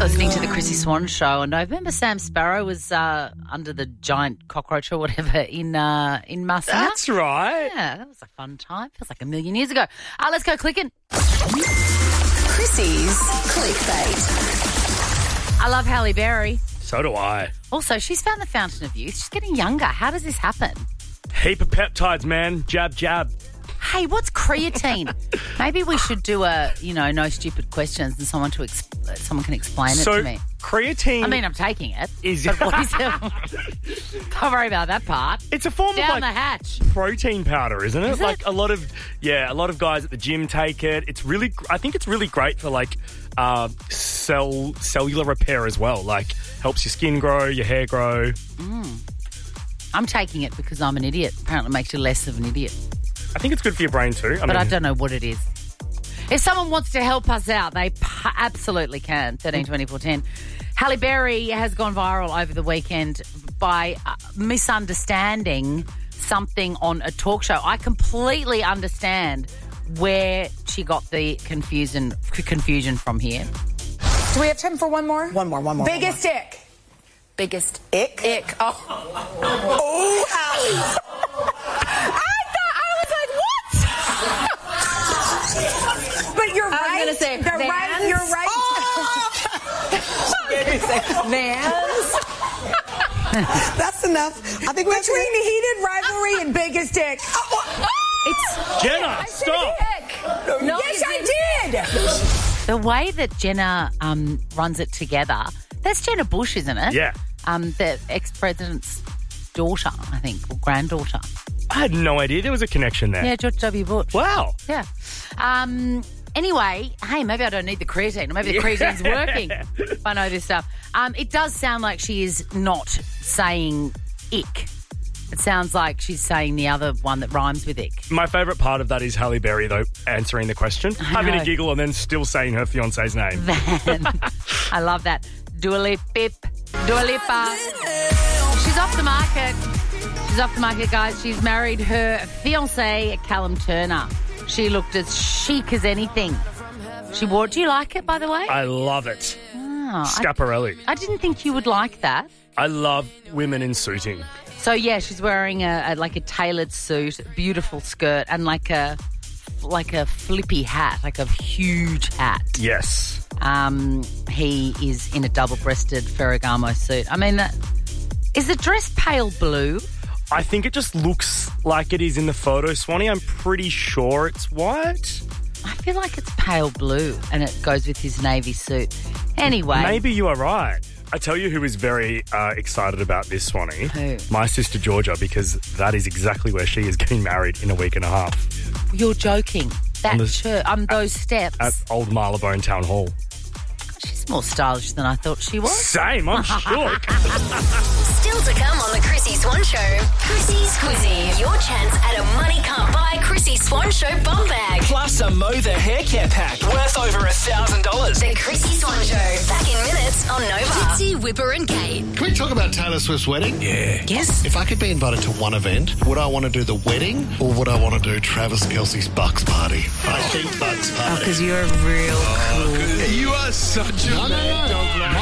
listening to the Chrissy Swan Show, and I remember Sam Sparrow was under the giant cockroach or whatever in Massena. That's right. Yeah, that was a fun time. Feels like a million years ago. Let's go clicking. Chrissy's Clickbait. I love Halle Berry. So do I. Also, she's found the fountain of youth. She's getting younger. How does this happen? Heap of peptides, man. Jab, jab. Hey, what's creatine? Maybe we should do a, no stupid questions and someone can explain it to me. Creatine... I mean, I'm taking it. But what is it? Don't worry about that part. It's a form Down of the hatch. protein powder, isn't it? Is it? A lot of guys at the gym take it. I think it's really great for cellular repair as well. Helps your skin grow, your hair grow. I'm taking it because I'm an idiot. Apparently it makes you less of an idiot. I think it's good for your brain too. I don't know what it is. If someone wants to help us out, they absolutely can. 13 24 10. Halle Berry has gone viral over the weekend by misunderstanding something on a talk show. I completely understand where she got the confusion from here. Do we have time for one more? One more. Biggest ick. Biggest ick? Ick. Oh, Hallie. But you're right. I was going to say They're Vans. right. You're right. Vans. That's enough. I think between the heated rivalry and biggest ick. It's Jenna, stop. No, yes, I did. the way that Jenna runs it together. That's Jenna Bush, isn't it? Yeah. The ex-president's daughter, I think, or granddaughter. I had no idea there was a connection there. Yeah, George W. Bush. Wow. Yeah. Anyway, hey, maybe I don't need the creatine. Maybe the creatine's working if I know this stuff. It does sound like she is not saying ick. It sounds like she's saying the other one that rhymes with ick. My favourite part of that is Halle Berry, though, answering the question, having a giggle and then still saying her fiancé's name. Van. I love that. Dua Lipa. She's off the market. She's off the market, guys. She's married her fiancé, Callum Turner. She looked as chic as anything. She wore... Do you like it, by the way? I love it. Oh, Schiaparelli. I didn't think you would like that. I love women in suiting. So, yeah, she's wearing a tailored suit, beautiful skirt, and like a flippy hat, like a huge hat. Yes. He is in a double-breasted Ferragamo suit. I mean, is the dress pale blue? I think it just looks like it is in the photo, Swanee. I'm pretty sure it's white. I feel like it's pale blue and it goes with his navy suit. Anyway. Maybe you are right. I tell you who is very excited about this, Swanee. Who? My sister Georgia, because that is exactly where she is getting married in a week and a half. You're joking. Those steps. At Old Marylebone Town Hall. She's more stylish than I thought she was. Same, I'm shook. Still to come on the Chrissy Swan Show. Chrissy's Quizzy. Your chance at a money can't buy Chrissy Swan Show bum bag. Plus a Mo the hair care pack worth over $1,000. The Chrissy Swan Show. Back in minutes on Nova. Fitzy, Whipper and Kate. Can we talk about Taylor Swift's wedding? Yeah. Yes. If I could be invited to one event, would I want to do the wedding or would I want to do Travis Kelce's Bucks party? I think Bucks party. Because you're real cool. You are such a